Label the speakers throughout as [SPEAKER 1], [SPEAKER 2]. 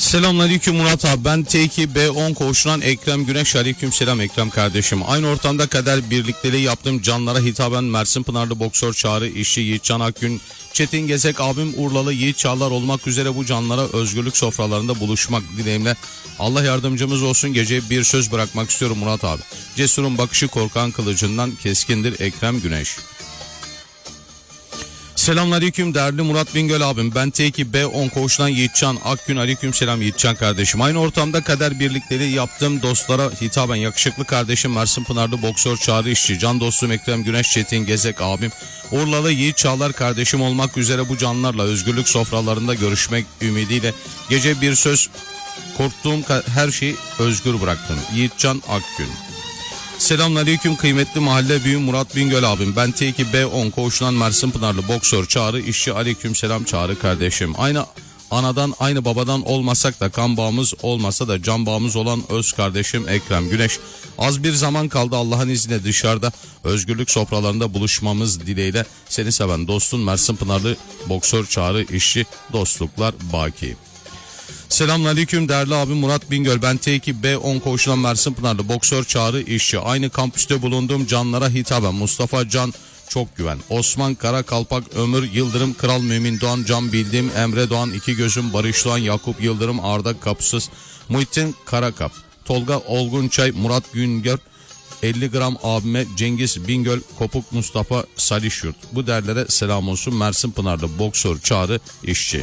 [SPEAKER 1] Selamünaleyküm Murat abi, ben T2 B10 koğuşundan Ekrem Güneş. Aleykümselam Ekrem kardeşim. Aynı ortamda kader birlikteliği yaptığım canlara hitaben Mersin Pınarlı boksör Çağrı İşçi, Yiğitcan Akgün, Çetin Gezek abim, Urlalı Yiğit Çağlar olmak üzere bu canlara özgürlük sofralarında buluşmak dileğimle Allah yardımcımız olsun. Geceye bir söz bırakmak istiyorum Murat abi. Cesurun bakışı korkan kılıcından keskindir Ekrem Güneş. Selamünaleyküm değerli Murat Bingöl abim, ben T2 B10 koğuşundan Yiğitcan Akgün. Aleykümselam Yiğitcan kardeşim. Aynı ortamda kader birlikleri yaptığım dostlara hitaben yakışıklı kardeşim Mersin Pınarlı boksör Çağrı İşçi, can dostum Ekrem Güneş, Çetin Gezek abim, Urlalı Yiğit Çağlar kardeşim olmak üzere bu canlarla özgürlük sofralarında görüşmek ümidiyle gece bir söz, korktuğum her şeyi özgür bıraktım. Yiğitcan Akgün. Selamünaleyküm kıymetli mahalle büyüğüm Murat Bingöl abim, ben T2 B10 koğuşundan Mersin Pınarlı boksör Çağrı İşçi. Aleykümselam Çağrı kardeşim. Aynı anadan aynı babadan olmasak da, kan bağımız olmasa da can bağımız olan öz kardeşim Ekrem Güneş. Az bir zaman kaldı, Allah'ın izniyle dışarıda özgürlük sofralarında buluşmamız dileğiyle seni seven dostun Mersin Pınarlı boksör Çağrı İşçi. Dostluklar baki. Selamünaleyküm değerli abim Murat Bingöl, ben T2 B10 koğuşundan Mersin Pınarlı boksör Çağrı İşçi. Aynı kampüste bulunduğum canlara hitaben Mustafa Can Çok Güven, Osman Karakalpak, Ömür Yıldırım, Kral Mümin Doğan, Can Bildim, Emre Doğan, İki Gözüm, Barış Doğan, Yakup Yıldırım, Arda Kapsız, Muhittin Karakap, Tolga Olgunçay, Murat Güngör, 50 gram abime, Cengiz Bingöl, Kopuk Mustafa Salişyurt. Bu derlere selam olsun Mersin Pınarlı boksör Çağrı İşçi.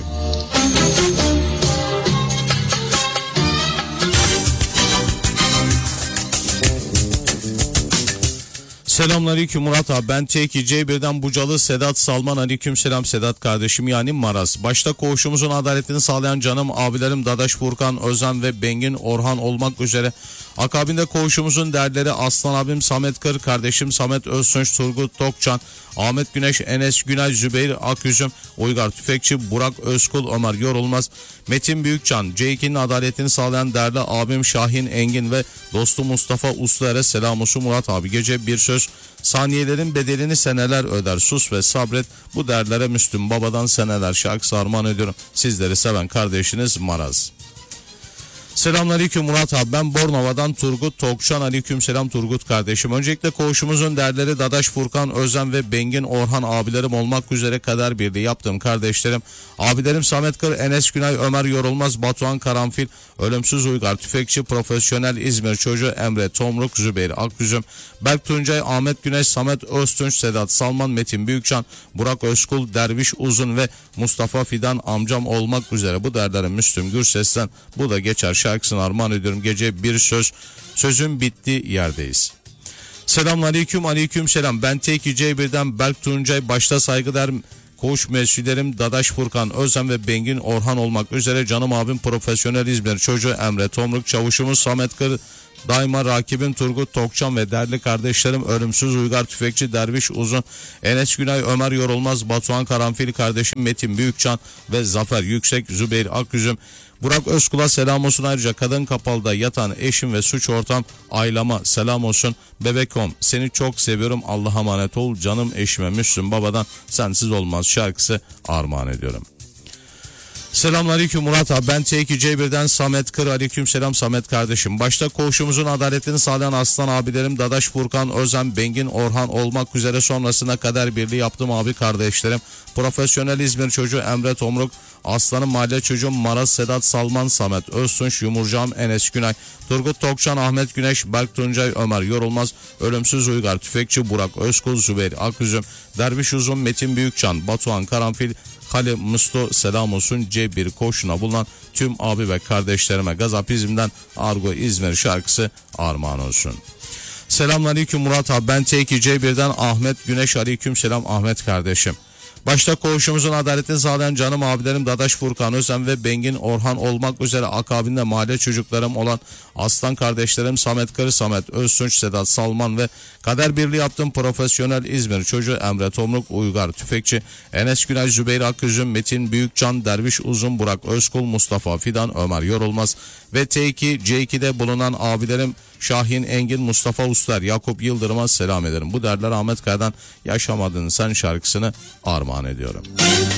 [SPEAKER 1] Selamünaleyküm Murat abi, ben T2 C1'den Bucalı Sedat Salman. Aleykümselam Sedat kardeşim, yani Maraz. Başta koğuşumuzun adaletini sağlayan canım abilerim Dadaş Furkan, Özen ve Bengin Orhan olmak üzere akabinde koğuşumuzun değerleri Aslan abim Samet Kır, kardeşim Samet Öztunç, Turgut Tokcan, Ahmet Güneş, Enes Günay, Zübeyir Aküzüm, Uygar Tüfekçi, Burak Özkul, Ömer Yorulmaz, Metin Büyükcan, C2'nin adaletini sağlayan değerli abim Şahin Engin ve dostu Mustafa Usluer'e selam olsun Murat abi. Gece bir söz, saniyelerin bedelini seneler öder, sus ve sabret, bu derlere Müslüm Baba'dan seneler şarkısı armağan ediyorum. Sizleri seven kardeşiniz Maraz. Selamünaleyküm Murat abi, ben Bornova'dan Turgut Tokçan. Aleykümselam Turgut kardeşim. Öncelikle koğuşumuzun değerleri Dadaş Furkan, Özen ve Bengin Orhan abilerim olmak üzere kader birliği yaptığım kardeşlerim abilerim Samet Kır, Enes Günay, Ömer Yorulmaz, Batuhan Karanfil, Ölümsüz Uygar Tüfekçi, Profesyonel İzmir Çocuğu Emre Tomruk, Zübeyir Akgüzüm, Berk Tuncay, Ahmet Güneş, Samet Öztunç, Sedat Salman, Metin Büyükcan, Burak Özkul, Derviş Uzun ve Mustafa Fidan amcam olmak üzere bu derlere Müslüm Gürses'ten bu da geçer şarkısını armağan ediyorum. Gece bir söz, sözün bittiği yerdeyiz. Selamünaleyküm, aleykümselam. Ben T2 C1'den Berk Tuncay, başta saygıdeğer koğuş mesutlerim Dadaş Furkan, Özen ve Bengin Orhan olmak üzere canım abim Profesyonel İzmir Çocuğu Emre Tomruk, çavuşumuz Samet Kır, daima rakibim Turgut Tokçan ve değerli kardeşlerim Ölümsüz Uygar Tüfekçi, Derviş Uzun, Enes Günay, Ömer Yorulmaz, Batuhan Karanfil kardeşim Metin Büyükcan ve Zafer Yüksek, Zübeyir Akgüzüm, Burak Özkul'a selam olsun. Ayrıca Kadın Kapalı'da yatan eşim ve suç ortam ailama selam olsun. Bebekom, seni çok seviyorum, Allah'a emanet ol canım eşime Müslüm Baba'dan sensiz olmaz şarkısı armağan ediyorum. Selamünaleyküm Murat abi, ben T2 C1'den Samet Kır. Aleykümselam Samet kardeşim. Başta koğuşumuzun adaletini sağlayan aslan abilerim Dadaş Furkan, Özen, Bengin Orhan olmak üzere sonrasında kader birliği yaptığım abi kardeşlerim Profesyonel İzmir Çocuğu Emre Tomruk, Aslanım Mahalle Çocuğum Maraz, Sedat Salman, Samet Öztunç, Yumurcağım Enes Günay, Turgut Tokçan, Ahmet Güneş, Berk Tuncay, Ömer Yorulmaz, Ölümsüz Uygar Tüfekçi, Burak Özkul, Zübeyir Aküzüm, Derviş Uzun, Metin Büyükcan, Batuhan Karanfil, Halil Musto selam olsun. C1 koşuna bulunan tüm abi ve kardeşlerime Gazapizm'den Argo İzmir şarkısı armağan olsun. Selamünaleyküm Murat abi, ben T2 C1'den Ahmet Güneş. Aleykümselam Ahmet kardeşim. Başta koğuşumuzun adaletini sağlayan canım abilerim Dadaş Furkan, Özen ve Bengin Orhan olmak üzere akabinde mahalle çocuklarım olan aslan kardeşlerim Samet Kır, Samet Öztunç, Sedat Salman ve kader birliği yaptığım Profesyonel İzmir Çocuğu Emre Tomruk, Uygar Tüfekçi, Enes Günay, Zübeyir Akgüzüm, Metin Büyükcan, Derviş Uzun, Burak Özkul, Mustafa Fidan, Ömer Yorulmaz ve T2 C2'de bulunan abilerim Şahin Engin, Mustafa Uslar, Yakup Yıldırım'a selam ederim. Bu derler Ahmet Kaya'dan Yaşamadın Sen şarkısını armağan ediyorum.